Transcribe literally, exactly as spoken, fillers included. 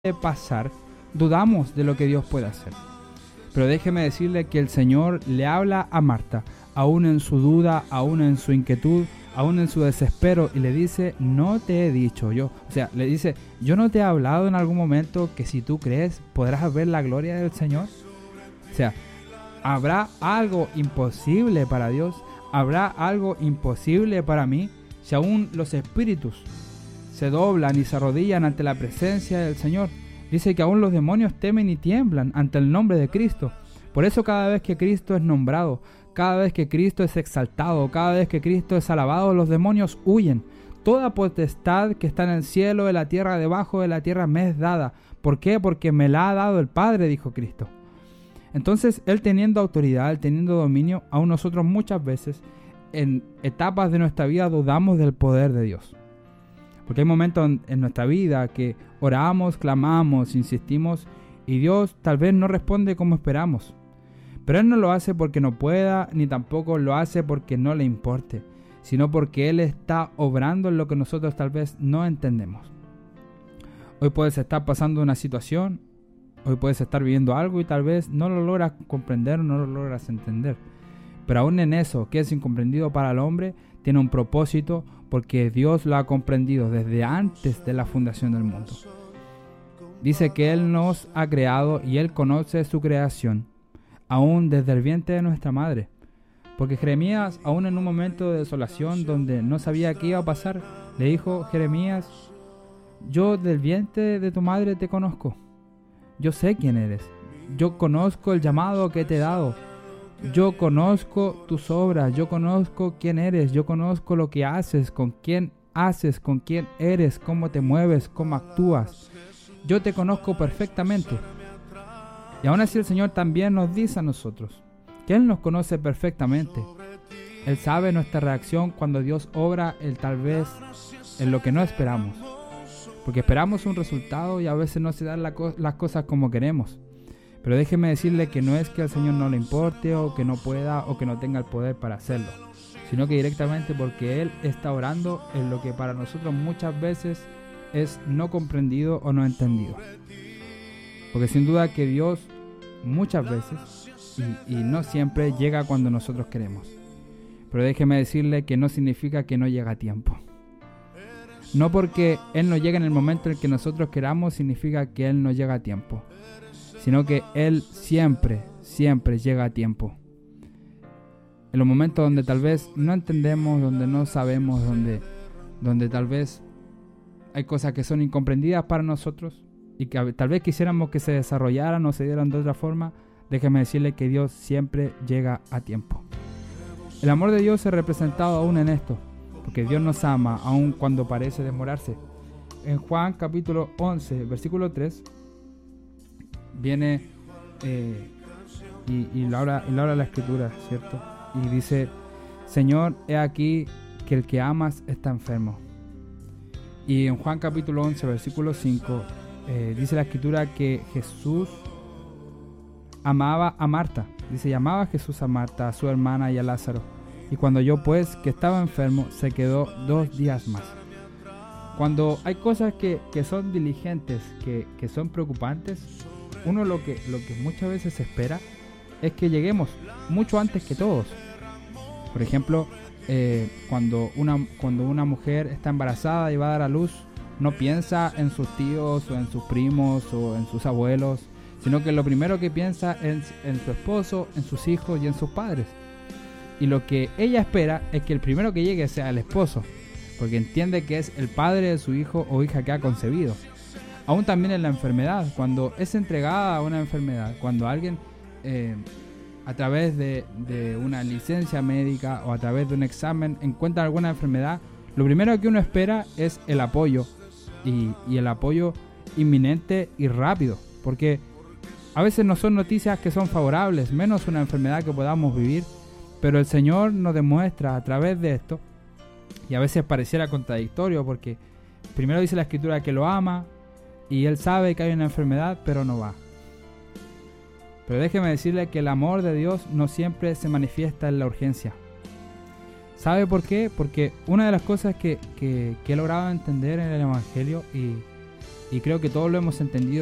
pasar, dudamos de lo que Dios puede hacer. Pero déjeme decirle que el Señor le habla a Marta, aún en su duda, aún en su inquietud, aún en su desespero, y le dice, no te he dicho yo. O sea, le dice, yo no te he hablado en algún momento que si tú crees podrás ver la gloria del Señor. O sea, ¿habrá algo imposible para Dios? ¿Habrá algo imposible para mí? Si aún los espíritus se doblan y se arrodillan ante la presencia del Señor. Dice que aún los demonios temen y tiemblan ante el nombre de Cristo. Por eso cada vez que Cristo es nombrado, cada vez que Cristo es exaltado, cada vez que Cristo es alabado, los demonios huyen. Toda potestad que está en el cielo, en la tierra, debajo de la tierra me es dada. ¿Por qué? Porque me la ha dado el Padre, dijo Cristo. Entonces, Él teniendo autoridad, Él teniendo dominio, aún nosotros muchas veces en etapas de nuestra vida dudamos del poder de Dios. Porque hay momentos en, en nuestra vida que oramos, clamamos, insistimos y Dios tal vez no responde como esperamos. Pero Él no lo hace porque no pueda, ni tampoco lo hace porque no le importe, sino porque Él está obrando en lo que nosotros tal vez no entendemos. Hoy puedes estar pasando una situación, hoy puedes estar viviendo algo y tal vez no lo logras comprender o no lo logras entender. Pero aún en eso que es incomprendido para el hombre, tiene un propósito porque Dios lo ha comprendido desde antes de la fundación del mundo. Dice que Él nos ha creado y Él conoce su creación, aún desde el vientre de nuestra madre. Porque Jeremías, aún en un momento de desolación donde no sabía qué iba a pasar, le dijo, Jeremías, yo del vientre de tu madre te conozco. Yo sé quién eres. Yo conozco el llamado que te he dado. Yo conozco tus obras, yo conozco quién eres, yo conozco lo que haces, con quién haces, con quién eres, cómo te mueves, cómo actúas. Yo te conozco perfectamente. Y aún así el Señor también nos dice a nosotros que Él nos conoce perfectamente. Él sabe nuestra reacción cuando Dios obra el tal vez en lo que no esperamos. Porque esperamos un resultado y a veces no se dan la co- las cosas como queremos. Pero déjeme decirle que no es que al Señor no le importe o que no pueda o que no tenga el poder para hacerlo, sino que directamente porque Él está orando en lo que para nosotros muchas veces es no comprendido o no entendido. Porque sin duda que Dios muchas veces y, y no siempre llega cuando nosotros queremos. Pero déjeme decirle que no significa que no llega a tiempo. No porque Él no llega en el momento en el que nosotros queramos significa que Él no llega a tiempo, sino que Él siempre, siempre llega a tiempo. En los momentos donde tal vez no entendemos, donde no sabemos, donde, donde tal vez hay cosas que son incomprendidas para nosotros y que tal vez quisiéramos que se desarrollaran o se dieran de otra forma, déjeme decirle que Dios siempre llega a tiempo. El amor de Dios es representado aún en esto, porque Dios nos ama aun cuando parece demorarse. En Juan capítulo once, versículo tres, viene eh, y, y, lo habla, y lo habla la escritura, ¿cierto? Y dice, Señor, he aquí que el que amas está enfermo. Y en Juan capítulo once, versículo cinco, eh, dice la escritura que Jesús amaba a Marta. Dice, y amaba a Jesús a Marta, a su hermana y a Lázaro. Y cuando oyó pues que estaba enfermo, se quedó dos días más. Cuando hay cosas que, que son diligentes, que, que son preocupantes, uno lo que, lo que muchas veces espera es que lleguemos mucho antes que todos. Por ejemplo, eh, cuando, una, cuando una mujer está embarazada y va a dar a luz, no piensa en sus tíos o en sus primos o en sus abuelos, sino que lo primero que piensa es en su esposo, en sus hijos y en sus padres. Y lo que ella espera es que el primero que llegue sea el esposo, porque entiende que es el padre de su hijo o hija que ha concebido. Aún también en la enfermedad, cuando es entregada a una enfermedad, cuando alguien eh, a través de, de una licencia médica o a través de un examen encuentra alguna enfermedad, lo primero que uno espera es el apoyo y, y el apoyo inminente y rápido, porque a veces no son noticias que son favorables, menos una enfermedad que podamos vivir, pero el Señor nos demuestra a través de esto, y a veces pareciera contradictorio porque primero dice la escritura que lo ama, y Él sabe que hay una enfermedad, pero no va. Pero déjeme decirle que el amor de Dios no siempre se manifiesta en la urgencia. ¿Sabe por qué? Porque una de las cosas que, que, que he logrado entender en el Evangelio y, y creo que todos lo hemos entendido